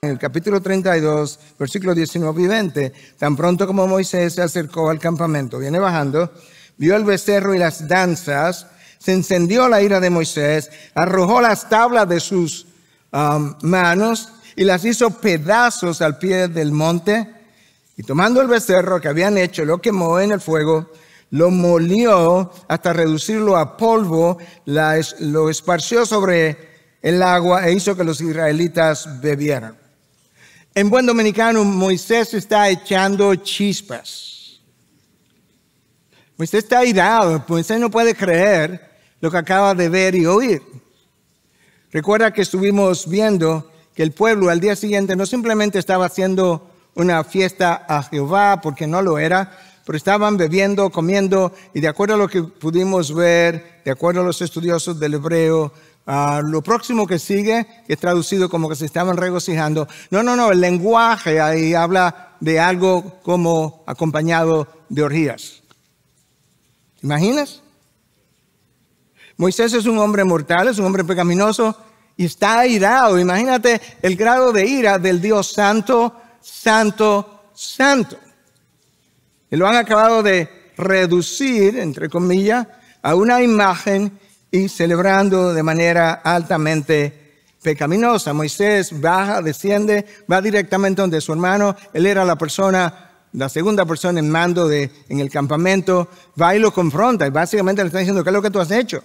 En el capítulo 32, versículos 19 y 20, tan pronto como Moisés se acercó al campamento, viene bajando, vio el becerro y las danzas, se encendió la ira de Moisés, arrojó las tablas de sus manos y las hizo pedazos al pie del monte. Y tomando el becerro que habían hecho, lo quemó en el fuego, lo molió hasta reducirlo a polvo, lo esparció sobre el agua e hizo que los israelitas bebieran. En buen dominicano, Moisés está echando chispas. Moisés está airado. Moisés no puede creer lo que acaba de ver y oír. Recuerda que estuvimos viendo que el pueblo al día siguiente no simplemente estaba haciendo una fiesta a Jehová, porque no lo era, pero estaban bebiendo, comiendo, y de acuerdo a lo que pudimos ver, de acuerdo a los estudiosos del hebreo, lo próximo que sigue, que es traducido como que se estaban regocijando. No, el lenguaje ahí habla de algo como acompañado de orgías. ¿Te imaginas? Moisés es un hombre mortal, es un hombre pecaminoso y está airado. Imagínate el grado de ira del Dios santo, santo, santo. Y lo han acabado de reducir, entre comillas, a una imagen y celebrando de manera altamente pecaminosa. Moisés baja, desciende, va directamente donde su hermano. Él era la segunda persona en mando en el campamento. Va y lo confronta y básicamente le está diciendo, ¿qué es lo que tú has hecho?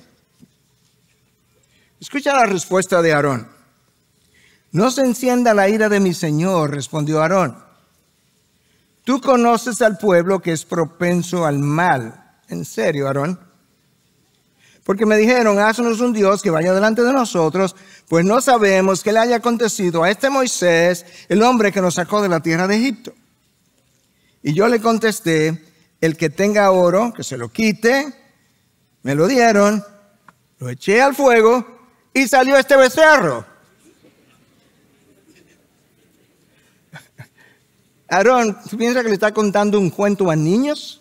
Escucha la respuesta de Aarón. No se encienda la ira de mi Señor, respondió Aarón. Tú conoces al pueblo que es propenso al mal. ¿En serio, Aarón? Porque me dijeron, haznos un Dios que vaya delante de nosotros, pues no sabemos qué le haya acontecido a este Moisés, el hombre que nos sacó de la tierra de Egipto. Y yo le contesté, el que tenga oro, que se lo quite. Me lo dieron, lo eché al fuego y salió este becerro. Aarón, ¿tú piensas que le está contando un cuento a niños?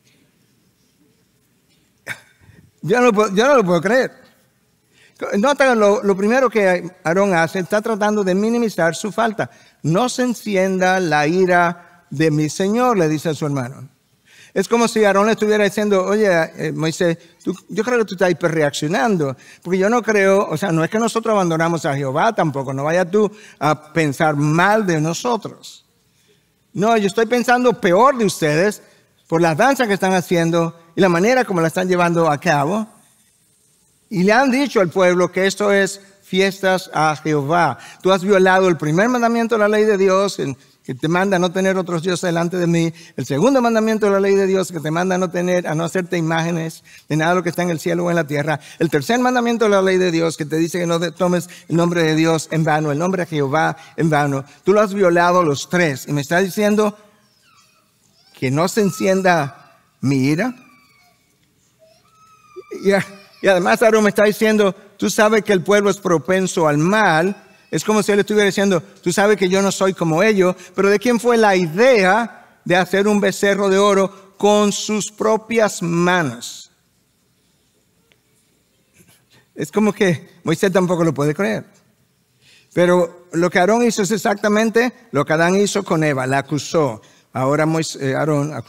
Yo no lo puedo creer. Nota lo primero que Aarón hace, está tratando de minimizar su falta. No se encienda la ira de mi Señor, le dice a su hermano. Es como si Aarón le estuviera diciendo, oye, Moisés, yo creo que tú estás hiperreaccionando, porque yo no creo, o sea, no es que nosotros abandonamos a Jehová tampoco, no vayas tú a pensar mal de nosotros. No, yo estoy pensando peor de ustedes por las danzas que están haciendo y la manera como la están llevando a cabo. Y le han dicho al pueblo que esto es fiestas a Jehová. Tú has violado el primer mandamiento de la ley de Dios, que te manda a no tener otros dioses delante de mí. El segundo mandamiento de la ley de Dios, que te manda a no hacerte imágenes de nada de lo que está en el cielo o en la tierra. El tercer mandamiento de la ley de Dios, que te dice que no tomes el nombre de Dios en vano, el nombre de Jehová en vano. Tú lo has violado los tres. Y me está diciendo que no se encienda mi ira. Y además Aarón me está diciendo, tú sabes que el pueblo es propenso al mal. Es como si él estuviera diciendo, tú sabes que yo no soy como ellos, pero ¿de quién fue la idea de hacer un becerro de oro con sus propias manos? Es como que Moisés tampoco lo puede creer. Pero lo que Aarón hizo es exactamente lo que Adán hizo con Eva, la acusó. Ahora Aarón